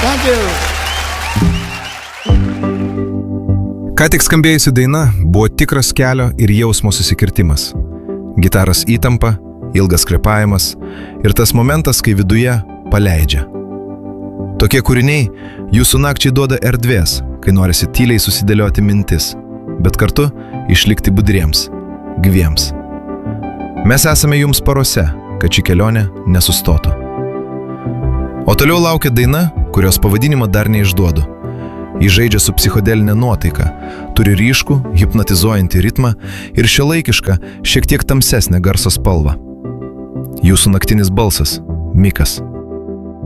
Thank you. Ką tik skambėjusi daina buvo tikras kelio ir jausmo susikirtimas. Gitaros įtampa, ilgas kvėpavimas ir tas momentas, kai viduje paleidžia. Tokie kūriniai jūsų nakčiai duoda erdvės, kai norisi tyliai susidėlioti mintis, bet kartu išlikti budriems, gyviems. Mes esame jums parose, kad ši kelionė nesustotų. O toliau laukia daina, kurios pavadinimą dar neišduodu. Ji žaidžia su psichodelinė nuotaika, turi ryškų, hipnotizuojantį ritmą ir šiuolaikišką, šiek tiek tamsesnę garso spalvą. Jūsų naktinis balsas – Mikas.